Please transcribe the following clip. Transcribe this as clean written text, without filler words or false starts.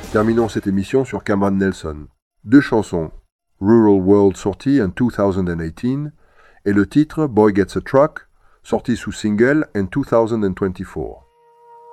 Terminons cette émission sur Cameron Nelson. 2 chansons, Rural World sorti en 2018 et le titre Boy Gets a Truck sorti sous single en 2024.